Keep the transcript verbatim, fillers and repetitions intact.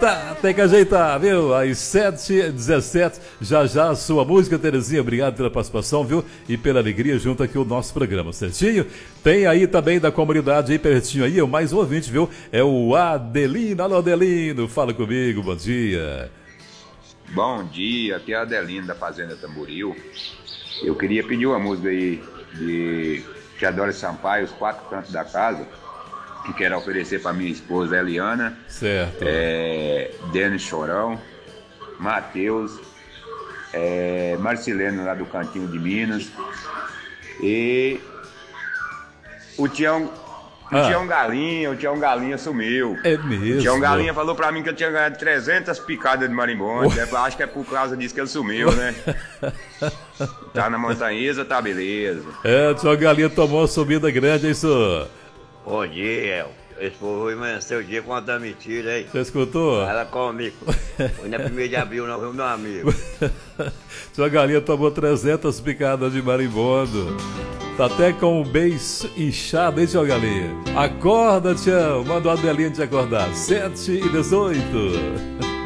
ajeitar, tem que ajeitar, viu? Às sete e dezessete, já já a sua música, Terezinha. Obrigado pela participação, viu? E pela alegria junto aqui o nosso programa, certinho? Tem aí também da comunidade aí pertinho aí, o mais um ouvinte, viu? É o Adelino. Alô, Adelino, fala comigo, bom dia. Bom dia, aqui é a Adelino da Fazenda Tamboril. Eu queria pedir uma música aí de Teodoro Sampaio, Os Quatro Cantos da Casa, que quero oferecer para minha esposa Eliana. Certo. É, Denis Chorão, Matheus, é, Marcileno lá do Cantinho de Minas e o Tião, o Ah. Tião Galinha, o Tião Galinha sumiu. É mesmo? O Tião Galinha falou pra mim que eu tinha ganhado trezentas picadas de marimbondo. Oh. Acho que é por causa disso que ele sumiu, né? Tá na montanhesa, tá beleza. É, o Tião Galinha tomou uma subida grande, é isso? Bom dia, esse povo amanheceu o dia com a mentira, hein? Você escutou? Ela comigo. Foi na primeira de abril, não, viu, meu amigo? Tião Galinha tomou trezentas picadas de marimbondo. Tá até com o beiço inchado, hein, Tião Galinha? Acorda, Tião. Manda o Adelinho te acordar. sete e dezoito.